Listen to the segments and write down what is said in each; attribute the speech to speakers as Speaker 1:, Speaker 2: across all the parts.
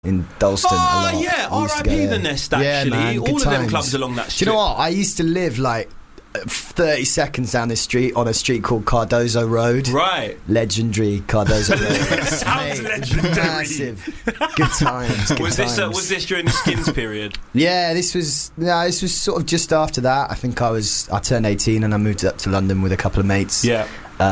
Speaker 1: in Dalston a lot.
Speaker 2: Yeah,
Speaker 1: I used to go
Speaker 2: R.I.P.
Speaker 1: there.
Speaker 2: the Nest, actually.
Speaker 1: Yeah, man,
Speaker 2: all
Speaker 1: good
Speaker 2: of them
Speaker 1: times.
Speaker 2: clubs along that
Speaker 1: Do
Speaker 2: street.
Speaker 1: you know what? I used to live like 30 seconds down this street on a street called Cardozo Road.
Speaker 2: Right.
Speaker 1: Legendary Cardozo Road.
Speaker 2: Sounds
Speaker 1: Mate,
Speaker 2: legendary.
Speaker 1: Massive. Good times. Good
Speaker 2: Was
Speaker 1: times.
Speaker 2: this during the Skins period?
Speaker 1: Yeah, this was sort of just after that. I think I turned 18 and I moved up to London with a couple of mates.
Speaker 2: Yeah.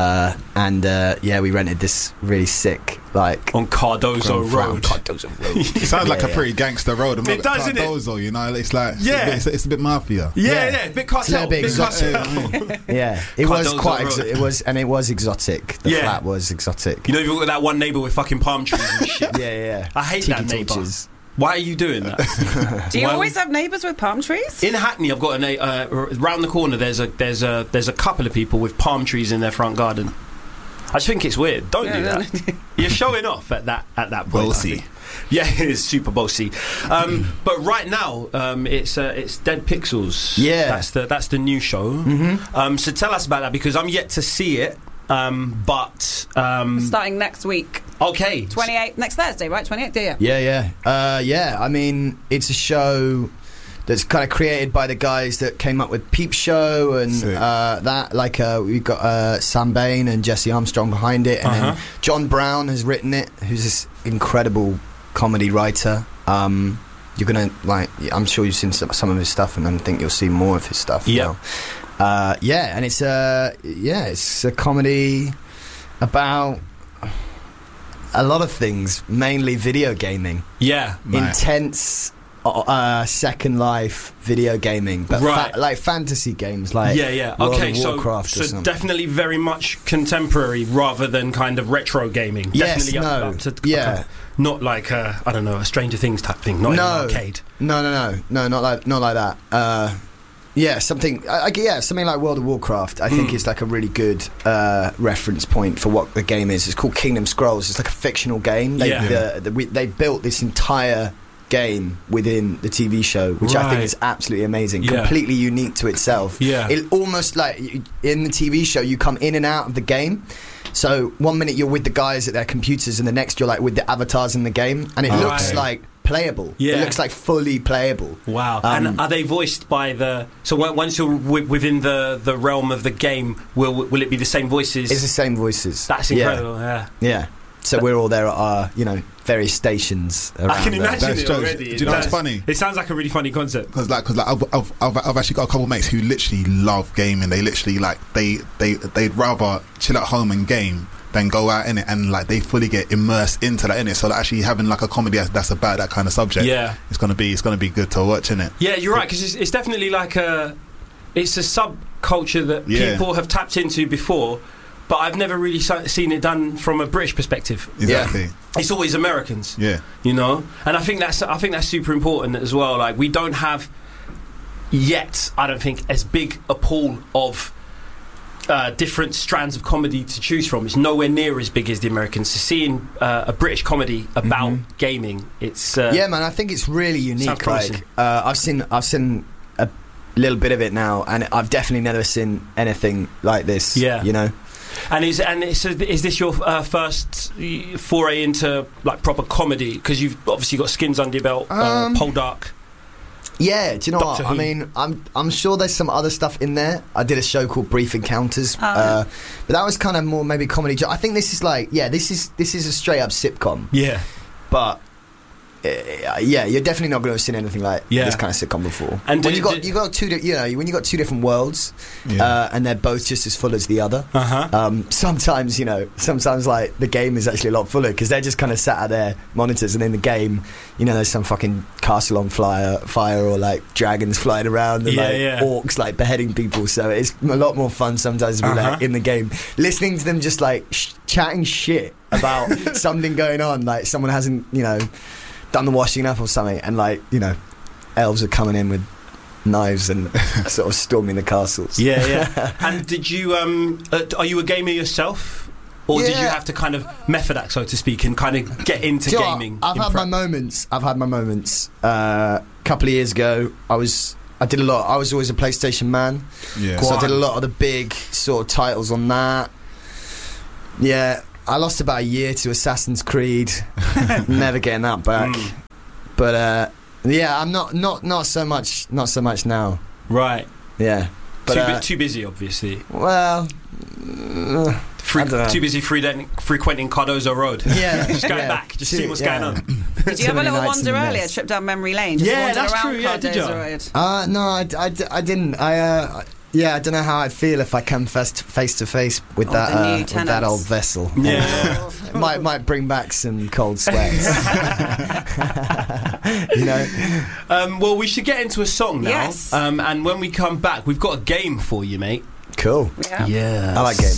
Speaker 1: We rented this really sick, like,
Speaker 2: On Cardozo Road.
Speaker 1: Cardozo Road.
Speaker 3: It sounds like a pretty gangster road. I'm
Speaker 2: It
Speaker 3: not
Speaker 2: does, innit?
Speaker 3: Cardozo, you know. It's like
Speaker 2: Yeah.
Speaker 3: it's a bit mafia.
Speaker 2: Yeah, bit cartel.
Speaker 1: bit
Speaker 2: Bit
Speaker 1: exotic.
Speaker 2: cartel.
Speaker 1: Yeah, it was
Speaker 2: Cardozo
Speaker 1: quite.
Speaker 2: Road.
Speaker 1: It was exotic. The
Speaker 2: Yeah.
Speaker 1: flat was exotic.
Speaker 2: You know, you've got that one neighbour with fucking palm trees and shit.
Speaker 1: Yeah.
Speaker 2: I hate
Speaker 1: Tiki
Speaker 2: that neighbour.
Speaker 1: torches.
Speaker 2: Why are you doing that?
Speaker 4: Do you
Speaker 2: Why-
Speaker 4: always have neighbours with palm trees?
Speaker 2: In Hackney, I've got round the corner. There's a couple of people with palm trees in their front garden. I just think it's weird. Don't do that. You're showing off at that point.
Speaker 3: Bossy.
Speaker 2: I think. Yeah, it is super bossy. But right now, it's Dead Pixels.
Speaker 1: Yeah.
Speaker 2: that's the new show.
Speaker 1: Mm-hmm.
Speaker 2: So tell us about that, because I'm yet to see it.
Speaker 4: Starting next week.
Speaker 2: Okay.
Speaker 4: 28th, next Thursday, right? 28th, do you?
Speaker 1: Yeah. I mean, it's a show that's kind of created by the guys that came up with Peep Show and
Speaker 3: Sick.
Speaker 1: that. Like, we've got Sam Bain and Jesse Armstrong behind it, and then John Brown has written it, who's this incredible comedy writer. You're gonna I'm sure you've seen some of his stuff, and I think you'll see more of his stuff.
Speaker 2: Yeah.
Speaker 1: Now. And it's a comedy about a lot of things, mainly video gaming.
Speaker 2: Yeah.
Speaker 3: Right.
Speaker 1: Intense Second Life video gaming, but
Speaker 2: Right.
Speaker 1: like fantasy games, like World
Speaker 2: Okay,
Speaker 1: of Warcraft or
Speaker 2: so
Speaker 1: something.
Speaker 2: definitely very much contemporry rather than kind of retro gaming.
Speaker 1: Yes,
Speaker 2: Definitely up to not like I don't know, a Stranger Things type thing. Not in an arcade.
Speaker 1: No, not like that. Something like World of Warcraft. I think it's like a really good reference point for what the game is. It's called Kingdom Scrolls. It's like a fictional game. They built this entire game within the TV show, which I think is absolutely amazing.
Speaker 2: Yeah.
Speaker 1: Completely unique to itself.
Speaker 2: Yeah.
Speaker 1: It almost like in the TV show, you come in and out of the game. So 1 minute you're with the guys at their computers, and the next you're like with the avatars in the game, and it looks like playable.
Speaker 2: Yeah.
Speaker 1: It looks like fully playable.
Speaker 2: Wow. And are they voiced by the... So once you're within the realm of the game, will it be the same voices?
Speaker 1: It's the same voices.
Speaker 2: That's incredible, yeah.
Speaker 1: So we're all there at our, various stations around
Speaker 2: I can
Speaker 1: there.
Speaker 2: imagine
Speaker 3: That's
Speaker 2: it
Speaker 3: jokes.
Speaker 2: already.
Speaker 3: Do you know what's funny?
Speaker 2: It sounds like a really funny concept.
Speaker 3: Because I've actually got a couple of mates who literally love gaming. They literally they'd rather chill at home and game than go out in it, and like they fully get immersed into that in it. So that actually having like a comedy that's about that kind of subject, it's gonna be good to watch, innit?
Speaker 2: Yeah, you're right, because it's definitely like it's a subculture that people have tapped into before, but I've never really seen it done from a British perspective.
Speaker 3: Exactly.
Speaker 2: It's always Americans.
Speaker 3: Yeah.
Speaker 2: And I think that's super important as well. Like, we don't have yet, I don't think, as big a pool of different strands of comedy to choose from. It's nowhere near as big as the Americans. So seeing a British comedy about gaming, it's
Speaker 1: man, I think it's really unique.
Speaker 2: promising.
Speaker 1: I've seen a little bit of it now, and I've definitely never seen anything like this. And is this your first foray into like proper comedy? Because you've obviously got Skins under your belt, Poldark. Yeah, do you know
Speaker 2: Doctor
Speaker 1: what?
Speaker 2: Who.
Speaker 1: I mean, I'm sure there's some other stuff in there. I did a show called Brief Encounters, but that was kind of more maybe comedy. I think this is like, this is a straight up sitcom.
Speaker 2: Yeah,
Speaker 1: but you're definitely not going to have seen anything like this kind of sitcom before. And when you got two different worlds, and they're both just as full as the other. Sometimes like the game is actually a lot fuller because they're just kind of sat at their monitors, and in the game, there's some fucking castle on fire or like dragons flying around and orcs like beheading people. So it's a lot more fun sometimes to be like in the game, listening to them just like chatting shit about something going on, like someone hasn't done the washing up or something, and like elves are coming in with knives and sort of storming the castles.
Speaker 2: And did you are you a gamer yourself, or did you have to kind of method act, so to speak, and kind of get into gaming?
Speaker 1: I've had my moments. A couple of years ago, I did a lot. I was always a PlayStation man, so I did a lot of the big sort of titles on that. I lost about a year to Assassin's Creed. Never getting that back. But yeah, I'm not so much now.
Speaker 2: Right.
Speaker 1: Yeah. But
Speaker 2: too busy, obviously.
Speaker 1: Well,
Speaker 2: too busy frequenting Cardozo Road.
Speaker 1: Yeah,
Speaker 2: just going back, just seeing what's going on.
Speaker 4: Did you have a little wander earlier? Trip down memory lane. Just
Speaker 2: that's
Speaker 4: around
Speaker 2: true. Yeah, did you?
Speaker 1: No, I didn't. I don't know how I'd feel if I come face to face with that old vessel.
Speaker 2: Yeah,
Speaker 1: it might bring back some cold sweats. You know.
Speaker 2: Well, we should get into a song now.
Speaker 4: Yes.
Speaker 2: And when we come back, we've got a game for you, mate.
Speaker 1: Cool.
Speaker 2: Yeah.
Speaker 1: I like games.